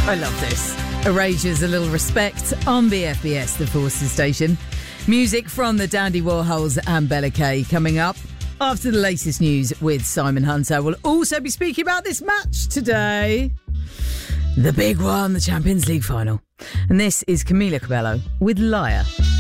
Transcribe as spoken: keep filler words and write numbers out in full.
I love this. Erasures, A Little Respect on B F B S, the Forces station. Music from the Dandy Warhols and Bella Kay coming up after the latest news with Simon Hunter. We'll also be speaking about this match today. The big one, the Champions League final. And this is Camila Cabello with Liar.